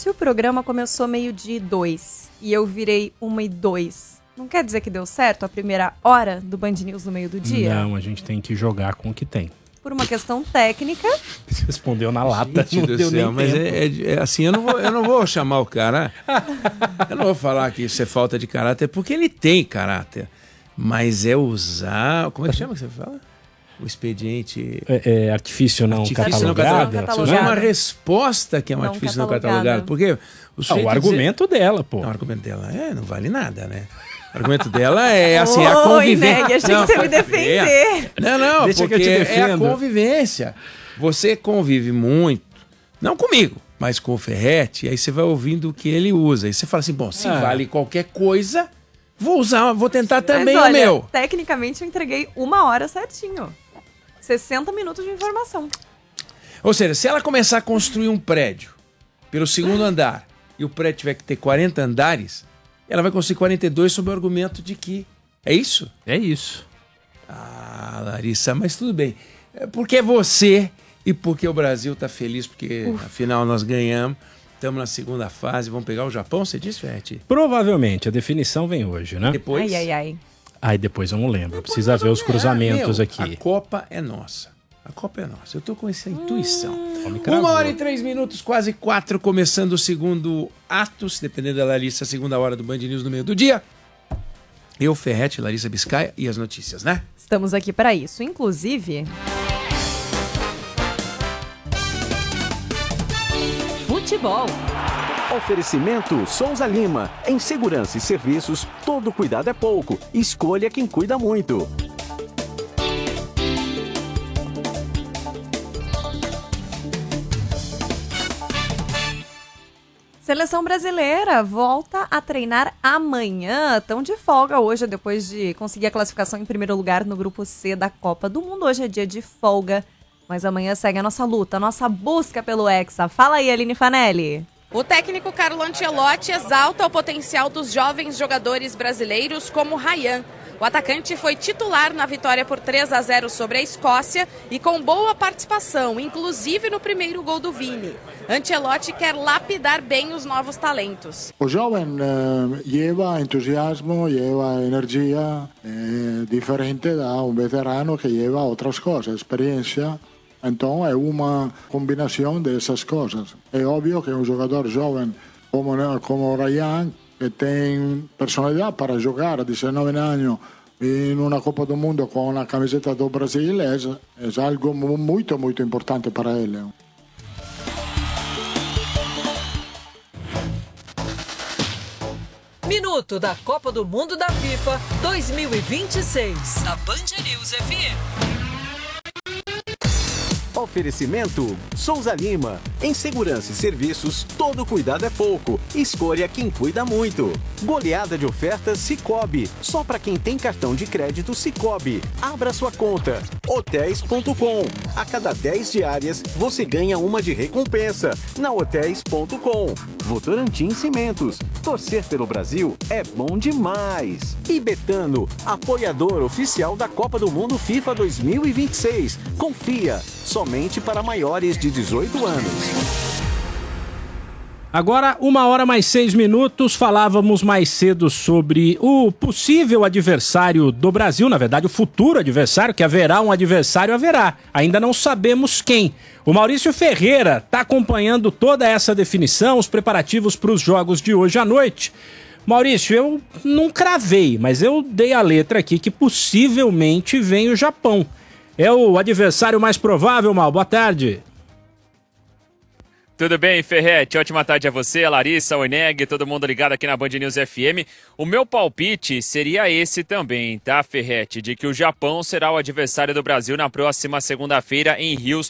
Se o programa começou 12:02 e eu virei 1:02, não quer dizer que deu certo a primeira hora do Band News no meio do dia? Não, a gente tem que jogar com o que tem. Por uma questão técnica. Você respondeu na lata, Gente não deu céu, nem mas tempo. é assim, eu não vou chamar o cara. Eu não vou falar que isso é falta de caráter, porque ele tem caráter. Mas é usar. Como é que chama que você fala? O expediente. Artifício não catalogado. catalogado. É uma resposta que é um Não artifício não catalogado. catalogado. Porque O argumento dela, pô. Não, o argumento dela não vale nada, né? O argumento dela é assim, a Oi, convivência. Neg, achei que você ia me defender. Não, Deixa que eu porque te é a defendo. convivência. Você convive muito, não comigo, mas com o Ferretti, aí você vai ouvindo o que ele usa. Aí você fala assim, bom, se vale qualquer coisa, vou tentar também Mas, olha, o meu. tecnicamente eu entreguei 1 hora certinho. 60 minutos de informação. Ou seja, se ela começar a construir um prédio pelo segundo andar e o prédio tiver que ter 40 andares, ela vai construir 42 sob o argumento de que... É isso? É isso. Ah, Larissa, mas tudo bem. Porque é você e porque o Brasil tá feliz, porque afinal nós ganhamos. Estamos na segunda fase, vamos pegar o Japão, você disse, Ferretti? Provavelmente, a definição vem hoje, né? Depois... Ai. Aí depois eu não lembro. Precisa ver os cruzamentos aqui. A Copa é nossa. A Copa é nossa. Eu tô com essa intuição. 1h03, quase 4, começando o segundo ato, se depender da Larissa, a segunda hora do Band News no meio do dia. Eu, Ferretti, Larissa Biscaia e as notícias, né? Estamos aqui para isso. Inclusive... Futebol. Oferecimento Souza Lima. Em segurança e serviços, todo cuidado é pouco. Escolha quem cuida muito. Seleção brasileira volta a treinar amanhã. Estão de folga hoje, depois de conseguir a classificação em primeiro lugar no grupo C da Copa do Mundo. Hoje é dia de folga, mas amanhã segue a nossa luta, a nossa busca pelo Hexa. Fala aí, Aline Fanelli. O técnico Carlo Ancelotti exalta o potencial dos jovens jogadores brasileiros como Ryan. O atacante foi titular na vitória por 3-0 sobre a Escócia e com boa participação, inclusive no primeiro gol do Vini. Ancelotti quer lapidar bem os novos talentos. O jovem lleva entusiasmo, lleva energia diferente da um veterano que lleva outras coisas, experiência. Então é uma combinação dessas coisas. É óbvio que um jogador jovem como o Ryan, que tem personalidade para jogar a 19 anos em uma Copa do Mundo com a camiseta do Brasil, é algo muito, muito importante para ele. Minuto da Copa do Mundo da FIFA 2026, da Band News FM. Oferecimento Souza Lima. Em segurança e serviços, todo cuidado é pouco. Escolha quem cuida muito. Goleada de ofertas Sicoob. Só para quem tem cartão de crédito Sicoob. Abra sua conta. Hotéis.com. A cada 10 diárias, você ganha uma de recompensa. Na Hotéis.com. Votorantim Cimentos. Torcer pelo Brasil é bom demais. E Betano, apoiador oficial da Copa do Mundo FIFA 2026. Confia. Somente para maiores de 18 anos. Agora, 1h mais 6. Falávamos mais cedo sobre o possível adversário do Brasil, na verdade, o futuro adversário, que haverá um adversário, haverá. Ainda não sabemos quem. O Maurício Ferreira está acompanhando toda essa definição, os preparativos para os jogos de hoje à noite. Maurício, eu não cravei, mas eu dei a letra aqui que possivelmente vem o Japão. É o adversário mais provável, Mal? Boa tarde. Tudo bem, Ferretti? Ótima tarde a você, a Larissa, o Eneg, todo mundo ligado aqui na Band News FM. O meu palpite seria esse também, tá, Ferretti? De que o Japão será o adversário do Brasil na próxima segunda-feira em Houston.